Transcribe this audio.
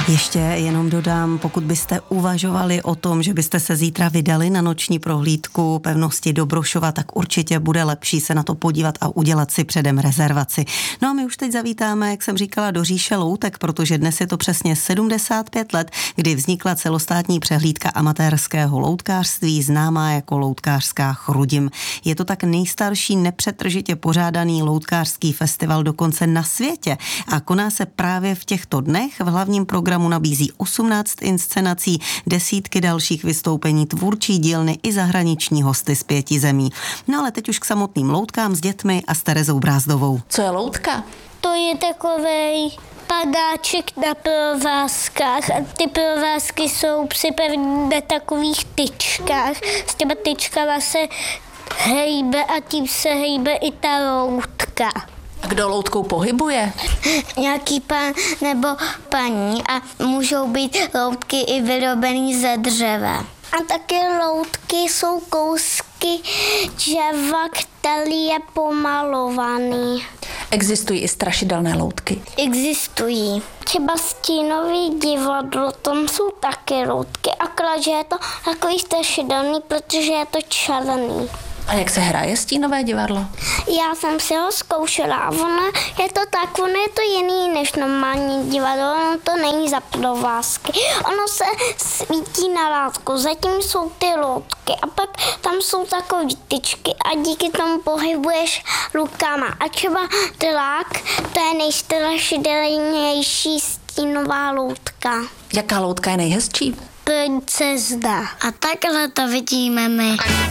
Ještě jenom dodám, pokud byste uvažovali o tom, že byste se zítra vydali na noční prohlídku pevnosti Dobrošova, tak určitě bude lepší se na to podívat a udělat si předem rezervaci. No a my už teď zavítáme, jak jsem říkala, do říše loutek, protože dnes je to přesně 75 let, kdy vznikla celostátní přehlídka amatérského loutkářství, známá jako loutkářská Chrudim. Je to tak nejstarší nepřetržitě pořádaný loutkářský festival dokonce na světě a koná se právě v těchto dnech. V hlavním programu nabízí 18 inscenací, desítky dalších vystoupení, tvůrčí dílny i zahraniční hosty z 5 zemí. No ale teď už k samotným loutkám s dětmi a s Terezou Brázdovou. Co je loutka? To je takovej padáček na provázkách a ty provázky jsou připravené na takových tyčkách. S těma tyčkama se hejbe a tím se hejbe i ta loutka. A kdo loutkou pohybuje? Nějaký pán nebo paní a můžou být loutky i vyrobený ze dřeva. A také loutky jsou kousky dřeva, který je pomalovaný. Existují i strašidelné loutky. Existují. Třeba Stínový divadlo, tam jsou taky loutky, akorát, že je to takový strašidelný, protože je to černý. A jak se hraje Stínové divadlo? Já jsem si ho zkoušela a ono je to jiný než normální divadlo, ono to není za provázky. Ono se svítí na látku, zatím jsou ty loutky a pak tam jsou takový tyčky a díky tomu pohybuješ rukama. A třeba tlak, to je nejstrašidelnější stínová loutka. Jaká loutka je nejhezčí? Princezna. A takhle to vidíme my.